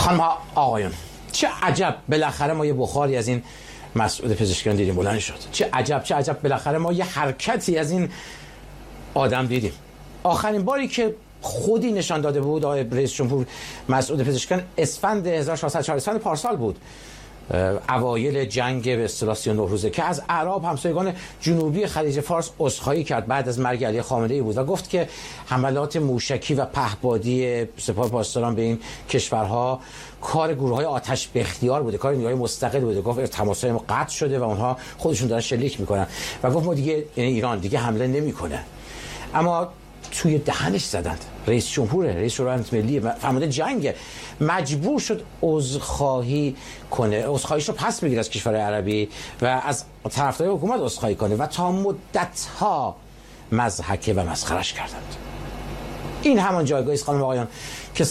خانم ها آقایان، چه عجب بالاخره ما یه بخاری از این مسعود پزشکیان دیدیم بلند شد. چه عجب بالاخره ما یه حرکتی از این آدم دیدیم. آخرین باری که خودی نشان داده بود آقای رئیس جمهور مسعود پزشکیان اسفند 1404 اسفند پارسال بود، اوایل جنگ به اصطلاح 39 روزه که از اعراب همسایگان جنوبی خلیج فارس عذرخواهی کرد بعد از مرگ علی خامنه‌ای بود و گفت که حملات موشکی و پهپادی سپاه پاسداران به این کشورها کار گروه‌های آتش به اختیار بوده، کار نیروهای مستقل بوده. گفت تماس‌های ما قطع شده و اونها خودشون دارن شلیک میکنن و گفت ما دیگه، یعنی ایران دیگه حمله نمیکنه. اما توی دهنش زدند. رئیس جمهوره، رئیس شورای ملی، فرمانده جنگ، مجبور شد عذرخواهی کنه، عذرخواهیش رو پس بگیره از کشورهای عربی و از طرفدارای حکومت عذرخواهی کنه و تا مدت‌ها مضحکه و مسخرش کردند. این همان جایگاهی است خانم آقایان که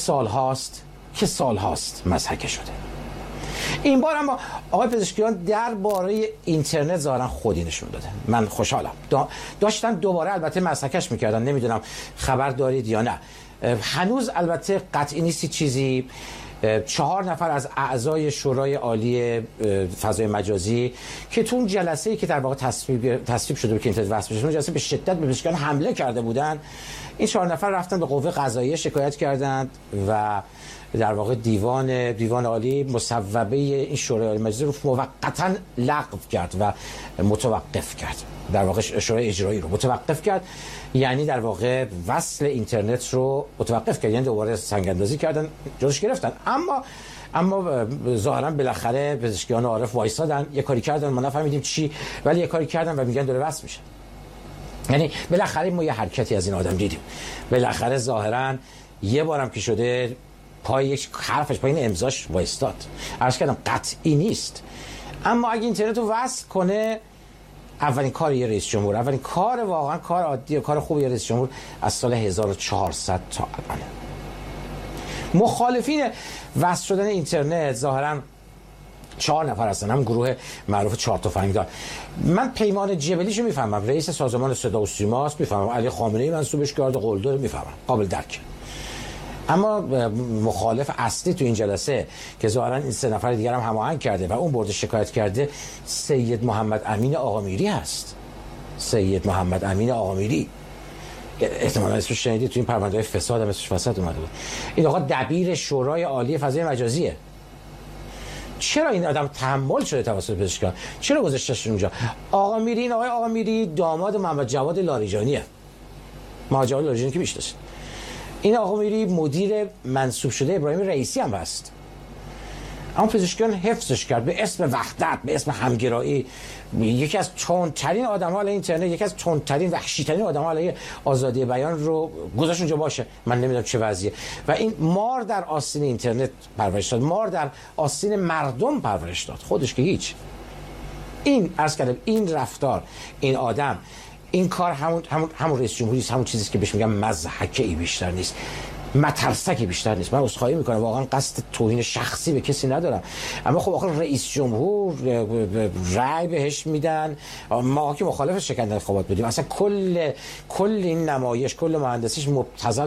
سالهاست مضحکه شده. این بار اما آقای پزشکیان درباره اینترنت ظاهرا خودی نشون داده. من خوشحالم. داشتن دوباره البته مسحکش میکردن، نمیدونم خبر دارید یا نه. هنوز البته قطعی نیستی چیزی. 4 نفر از اعضای شورای عالی فضای مجازی که تو اون جلسه‌ای که در واقع تصویب شده بود که اینترنت وصل بشه، اون جلسه به شدت به پزشکان حمله کرده بودن. این 4 نفر رفتن به قوه قضاییه شکایت کردند و در واقع دیوان عالی مصوبه این شورای عالی مجلس رو موقتا لغو کرد و متوقف کرد. در واقع شورای اجرایی رو متوقف کرد، یعنی در واقع وصل اینترنت رو متوقف کرد، یعنی دوباره سنگ‌اندازی کردن، جلوش گرفتن. اما ظاهرا بالاخره پزشکیان عارف وایسادن، یه کاری کردن، ما نفهمیدیم چی، ولی یه کاری کردن و میگن داره وصل میشه. یعنی بالاخره ما یه حرکتی از این آدم دیدیم. بالاخره ظاهرا یه بارم که شده پای یک حرفش، پای این امضاش وایستاد. عرض کردم قطعی نیست، اما اگه اینترنت رو وصل کنه، اولین کار یه رئیس جمهور، اولین کار واقعا کار عادی و کار خوب یه رئیس جمهور از سال 1400 تا الان. مخالفین وصل شدن اینترنت ظاهرا 4 نفر هستن، هم گروه معروف 4 تفنگدار. من پیمان جبلیشو میفهمم، رئیس سازمان صدا و سیماست، میفهمم علی خامنه‌ای منصوبش کرده، قلدر میفهمم، قابل درک. اما مخالف اصلی تو این جلسه که ظاهرا این 3 نفر دیگر هم هماهنگ کرده و اون برده شکایت کرده، سید محمد امین آقامیری هست. سید محمد امین آقامیری، احتمالاً اسمش شنیدید، تو این پرونده‌های فساد هم اسمش فساد اومده بود. این آقا دبیر شورای عالی فضای مجازیه. چرا این آدم تحمل شده توسط پزشکان؟ چرا گذاشتش اونجا؟ آقامیری، این آقای آقامیری داماد محمد جواد لاریجانیه. محمد جواد لاریجانی که میشناسید. این آقامیری مدیر منصوب شده ابراهیم رئیسی هم هست. اما پزشکیان حفظش کرد به اسم وحدت، به اسم همگرایی. یکی از تندترین آدم‌ها علیه اینترنت، یکی از تندترین وحشی‌ترین آدم‌ها علیه آزادی بیان رو گذاشت اونجا باشه. من نمیدونم چه وضعیه. و این مار در آستین اینترنت پرورش داد، مار در آستین مردم پرورش داد، خودش که هیچ. این عرض کردم، این رفتار، این آدم، این کار همون رئیس جمهوری است، همون چیزی که بهش میگم مضحکه‌ای بیشتر نیست، مترسکی بیشتر نیست. من عذرخواهی میکنم، واقعا قصد توهین شخصی به کسی ندارم، اما خب آخر رئیس جمهور رأی بهش میدن، ما که مخالف شکنجه انتخابات بودیم، اصلا کل این نمایش، کل مهندسیش مبتذل